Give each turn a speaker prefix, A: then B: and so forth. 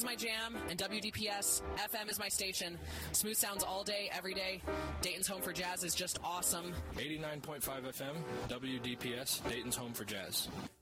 A: My jam, and WDPS FM is my station. Smooth sounds all day, every day. Dayton's home for jazz is just awesome.
B: 89.5 FM, WDPS, Dayton's home for jazz.